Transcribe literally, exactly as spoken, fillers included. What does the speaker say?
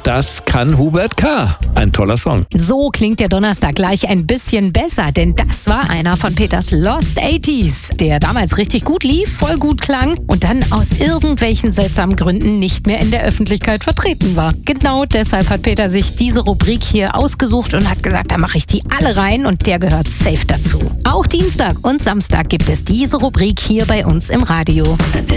das kann Hubert K. Ein toller Song. So klingt der Donnerstag gleich ein bisschen besser, denn das war einer von Peters Lost achtziger, der damals richtig gut lief, voll gut klang und dann aus irgendwelchen seltsamen Gründen nicht mehr in der Öffentlichkeit vertreten war. Genau deshalb hat Peter sich diese Rubrik hier ausgesucht und hat gesagt, da mache ich die alle rein und der gehört safe dazu. Auch Dienstag und Samstag gibt es diese Rubrik hier bei uns im Radio.